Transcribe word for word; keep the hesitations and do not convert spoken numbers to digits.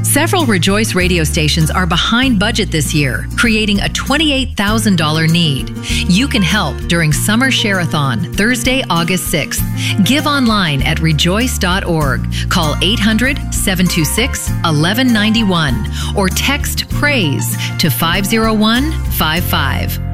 Several Rejoice radio stations are behind budget this year, creating a twenty-eight thousand dollars need. You can help during Summer Share-a-thon, Thursday, August sixth. Give online at rejoice dot org. Call eight hundred, seven two six, one one nine one or text PRAISE to five zero one five five.